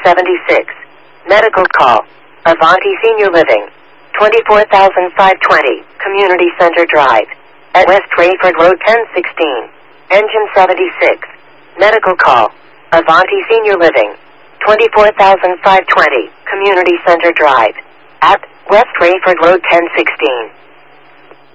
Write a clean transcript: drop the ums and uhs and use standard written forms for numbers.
76. Medical call. Avanti Senior Living. 24,520. Community Center Drive. At West Rayford Road 1016. Engine 76. Medical call. Avanti Senior Living. 24,520. Community Center Drive. At West Rayford Road 1016.